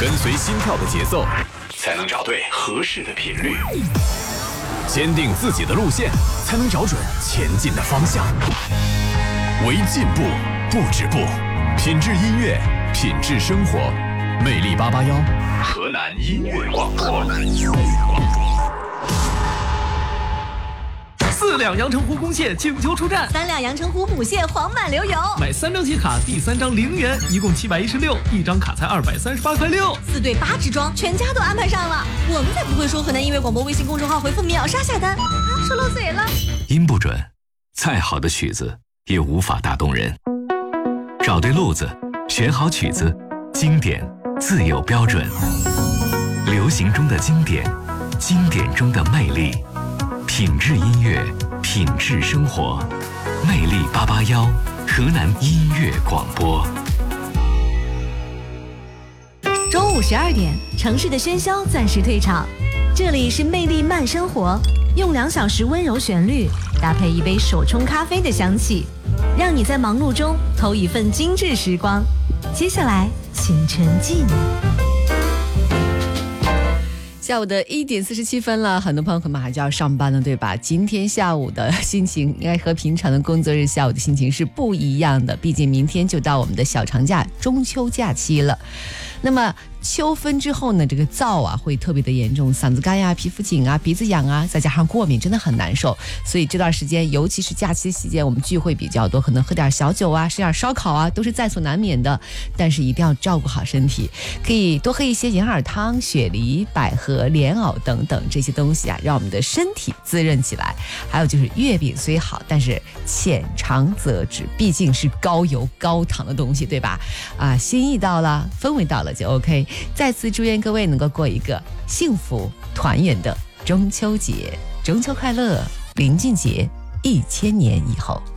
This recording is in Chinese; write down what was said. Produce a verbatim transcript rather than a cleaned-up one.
跟随心跳的节奏，才能找对合适的频率。坚定自己的路线，才能找准前进的方向。为进步不止步，品质音乐，品质生活。魅力八八幺，河南音乐广播。 四两阳澄湖公蟹请求出战， 三两阳澄湖母蟹黄满流油， 买三张写卡，第三张零元，一共七百一十六，一张卡才二百三十八块六。 四对八支装，全家都安排上了。我们才不会说河南音乐广播微信公众号回复秒杀下单啊，说漏嘴了。 音不准，再好的曲子也无法打动人。找对路子，选好曲子，经典自有标准。流行中的经典，经典中的魅力。品质音乐，品质生活。魅力八八幺，河南音乐广播。 中午十二点，城市的喧嚣暂时退场，这里是魅力慢生活，用两小时温柔旋律搭配一杯手冲咖啡的香气，让你在忙碌中偷一份精致时光。接下来，请沉浸。 下午的一点四十七分了，很多朋友可能马上就要上班了，对吧？今天下午的心情应该和平常的工作日下午的心情是不一样的，毕竟明天就到我们的小长假中秋假期了。那么秋分之后呢，这个燥啊会特别的严重，嗓子干呀、皮肤紧啊、鼻子痒啊，再加上过敏，真的很难受。所以这段时间，尤其是假期期间，我们聚会比较多，可能喝点小酒啊，吃点烧烤啊，都是在所难免的。但是一定要照顾好身体，可以多喝一些银耳汤、雪梨、百合、莲藕等等这些东西啊，让我们的身体滋润起来。还有就是月饼虽好，但是浅尝辄止，毕竟是高油高糖的东西，对吧？啊，心意到了，氛围到了就 OK。再次祝愿各位能够过一个幸福团圆的中秋节，中秋快乐！林俊杰，一千年以后。